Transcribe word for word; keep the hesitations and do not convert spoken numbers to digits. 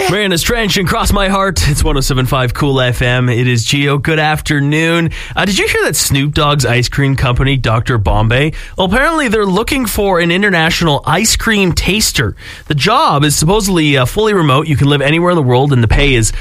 Miranda's Trench and Cross My Heart. It's one oh seven point five Cool F M. It is Gio. Good afternoon. Uh, did you hear that Snoop Dogg's ice cream company, Doctor Bombay? Well, apparently they're looking for an international ice cream taster. The job is supposedly uh, fully remote. You can live anywhere in the world, and the pay is